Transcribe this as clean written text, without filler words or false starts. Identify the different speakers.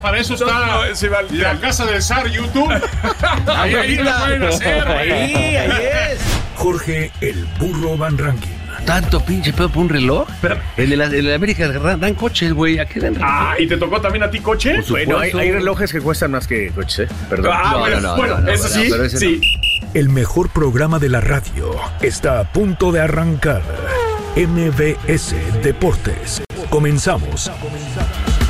Speaker 1: Para eso está la casa del zar YouTube. Ahí lo pueden hacer.
Speaker 2: Ahí es.
Speaker 3: Jorge el Burro Van Ranking.
Speaker 2: Tanto pinche pedo por un reloj. El de la América dan coches, güey. ¿A qué dan reloj?
Speaker 1: Ah, ¿y te tocó también a ti coche?
Speaker 4: Bueno, hay relojes que cuestan más que coches, Perdón.
Speaker 1: Bueno, eso sí, sí.
Speaker 3: El mejor programa de la radio está a punto de arrancar. MBS Deportes. Comenzamos.